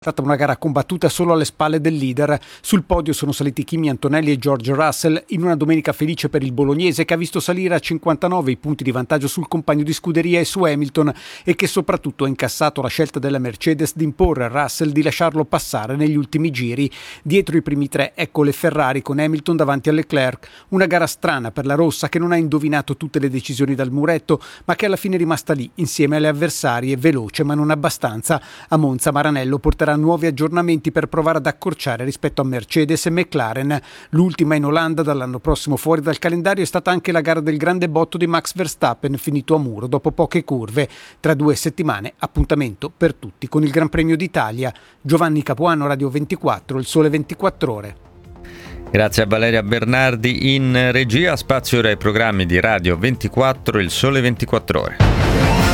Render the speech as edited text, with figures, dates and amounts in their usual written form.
È stata una gara combattuta solo alle spalle del leader. Sul podio sono saliti Kimi Antonelli e George Russell in una domenica felice per il bolognese, che ha visto salire a 59 i punti di vantaggio sul compagno di scuderia e su Hamilton, e che soprattutto ha incassato la scelta della Mercedes di imporre a Russell di lasciarlo passare negli ultimi giri. Dietro i primi tre ecco le Ferrari con Hamilton davanti a Leclerc. Una gara strana per la rossa, che non ha indovinato tutte le decisioni dal muretto, ma che alla fine è rimasta lì insieme alle avversarie, veloce ma non abbastanza. A Monza Maranello porterà nuovi aggiornamenti per provare ad accorciare rispetto a Mercedes e McLaren. L'ultima in Olanda dall'anno prossimo fuori dal calendario è stata anche la gara del grande botto di Max Verstappen, finito a muro dopo poche curve. Tra 2 settimane appuntamento per tutti con il Gran Premio d'Italia. Giovanni Capuano, Radio 24, Il Sole 24 Ore. Grazie a Valeria Bernardi in regia. Spazio ora ai programmi di Radio 24, Il Sole 24 Ore.